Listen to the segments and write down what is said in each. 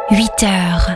8h.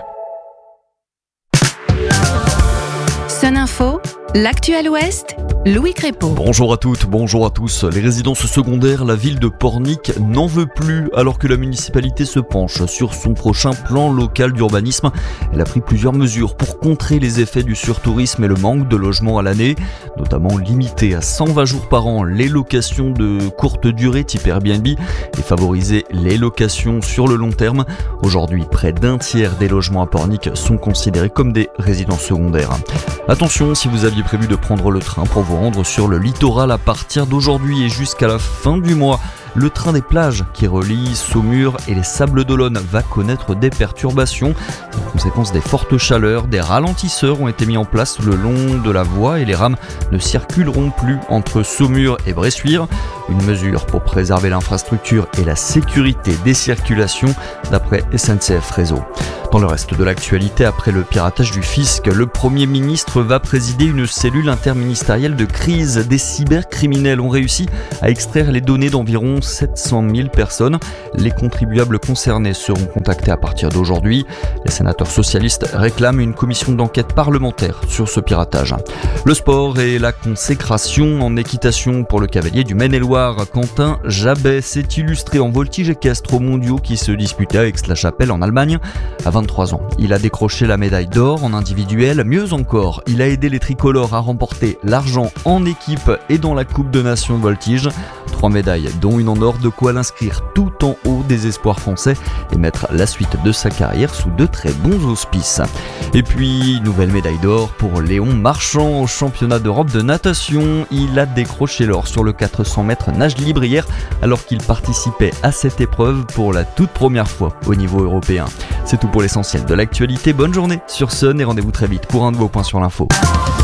Sun Info, l'actu à l'Ouest, Louis Crépeau. Bonjour à toutes, bonjour à tous. Les résidences secondaires, la ville de Pornic n'en veut plus alors que la municipalité se penche sur son prochain plan local d'urbanisme. Elle a pris plusieurs mesures pour contrer les effets du surtourisme et le manque de logements à l'année, notamment limiter à 120 jours par an les locations de courte durée type Airbnb et favoriser les locations sur le long terme. Aujourd'hui, près d'un tiers des logements à Pornic sont considérés comme des résidences secondaires. Attention, si vous aviez prévu de prendre le train pour vous rendre sur le littoral à partir d'aujourd'hui et jusqu'à la fin du mois, le train des plages qui relie Saumur et les Sables d'Olonne va connaître des perturbations. En conséquence des fortes chaleurs, des ralentisseurs ont été mis en place le long de la voie et les rames ne circuleront plus entre Saumur et Bressuire. Une mesure pour préserver l'infrastructure et la sécurité des circulations d'après SNCF Réseau. Dans le reste de l'actualité, après le piratage du fisc, le Premier ministre va présider une cellule interministérielle de crise. Des cybercriminels ont réussi à extraire les données d'environ 700 000 personnes. Les contribuables concernés seront contactés à partir d'aujourd'hui. Les sénateurs socialistes réclament une commission d'enquête parlementaire sur ce piratage. Le sport et la consécration en équitation pour le cavalier du Maine-et-Loire. Quentin Jabet s'est illustré en voltige équestre aux mondiaux qui se disputaient à Aix-la-Chapelle en Allemagne. À 23 ans, il a décroché la médaille d'or en individuel. Mieux encore, il a aidé les tricolores à remporter l'argent en équipe et dans la Coupe de Nations de voltige. 3 médailles, dont une en or, de quoi l'inscrire tout en haut des espoirs français et mettre la suite de sa carrière sous de très bons auspices. Et puis, nouvelle médaille d'or pour Léon Marchand au championnat d'Europe de natation. Il a décroché l'or sur le 400 mètres nage libre hier alors qu'il participait à cette épreuve pour la toute première fois au niveau européen. C'est tout pour l'essentiel de l'actualité. Bonne journée sur Sun et rendez-vous très vite pour un nouveau point sur l'info.